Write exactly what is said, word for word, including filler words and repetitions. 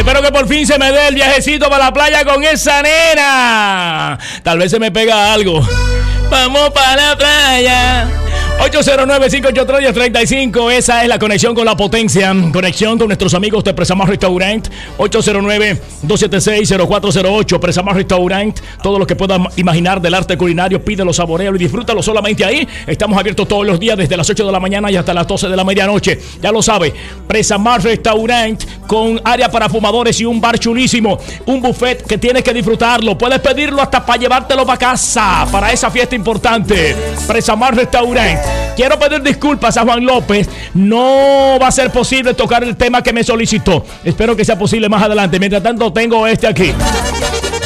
Espero que por fin se me dé el viajecito para la playa con esa nena. Tal vez se me pega algo. Vamos para la playa. ocho cero nueve, cinco ocho tres, uno cero tres cinco. Esa es la conexión con la potencia. Conexión con nuestros amigos de Presamar Restaurant. ocho cero nueve, dos siete seis, cero cuatro cero ocho. Presamar Restaurant. Todo lo que puedas imaginar del arte culinario, pídelo, saborealo y disfrútalo solamente ahí. Estamos abiertos todos los días desde las ocho de la mañana y hasta las doce de la medianoche. Ya lo sabe, Presamar Restaurant, con área para fumadores y un bar chulísimo. Un buffet que tienes que disfrutarlo. Puedes pedirlo hasta para llevártelo para casa, para esa fiesta importante. Presamar Restaurant. Quiero pedir disculpas a Juan López. No va a ser posible tocar el tema que me solicitó. Espero que sea posible más adelante. Mientras tanto, tengo este aquí.